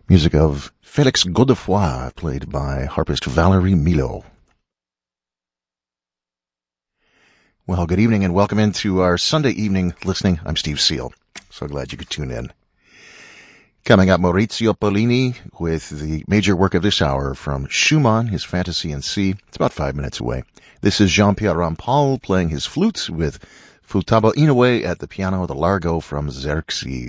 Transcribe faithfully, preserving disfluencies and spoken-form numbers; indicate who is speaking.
Speaker 1: Music of Félix Godefroy, played by harpist Valerie Milo. Well, good evening and welcome into our Sunday evening listening. I'm Steve Seal. So glad you could tune in. Coming up, Maurizio Pollini with the major work of this hour from Schumann, his Fantasy in C. It's about five minutes away. This is Jean-Pierre Rampal playing his flutes with Futaba Inoue at the piano, the Largo from Xerxes.